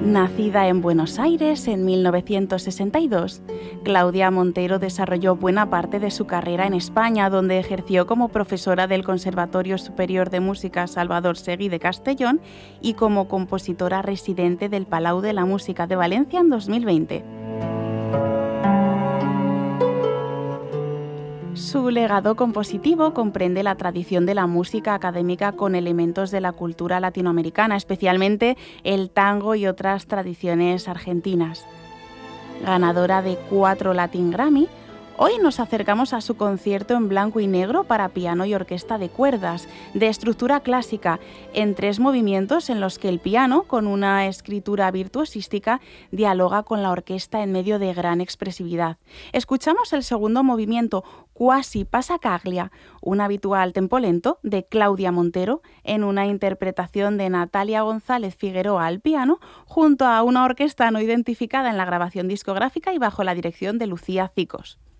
Nacida en Buenos Aires en 1962, Claudia Montero desarrolló buena parte de su carrera en España, donde ejerció como profesora del Conservatorio Superior de Música Salvador Seguí de Castellón y como compositora residente del Palau de la Música de Valencia en 2020. Su legado compositivo comprende la tradición de la música académica con elementos de la cultura latinoamericana, especialmente el tango y otras tradiciones argentinas. Ganadora de 4 Latin Grammy, hoy nos acercamos a su concierto en blanco y negro para piano y orquesta de cuerdas, de estructura clásica, en 3 movimientos en los que el piano, con una escritura virtuosística, dialoga con la orquesta en medio de gran expresividad. Escuchamos el segundo movimiento, Quasi Passacaglia, un habitual tempo lento de Claudia Montero, en una interpretación de Natalia González Figueroa al piano, junto a una orquesta no identificada en la grabación discográfica y bajo la dirección de Lucía Cicos.